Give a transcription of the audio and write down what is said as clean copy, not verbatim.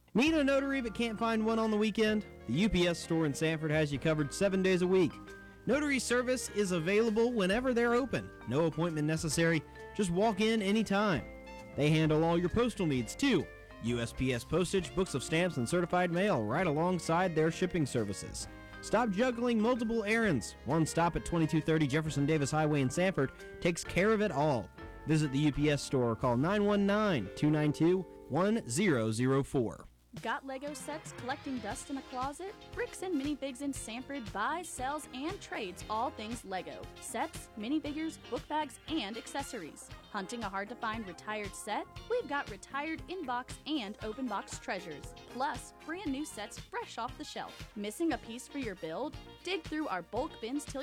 Need a notary but can't find one on the weekend? The UPS store in Sanford has you covered 7 days a week. Notary service is available whenever they're open. No appointment necessary. Just walk in anytime. They handle all your postal needs too. USPS postage, books of stamps, and certified mail right alongside their shipping services. Stop juggling multiple errands. One stop at 2230 Jefferson Davis Highway in Sanford takes care of it all. Visit the UPS store or call 919-292-1004. Got Lego sets collecting dust in a closet? Bricks and Minifigs in Sanford buys, sells, and trades all things Lego. Sets, minifigures, book bags, and accessories. Hunting a hard-to-find retired set? We've got retired in-box and open-box treasures. Plus, brand new sets fresh off the shelf. Missing a piece for your build? Dig through our bulk bins till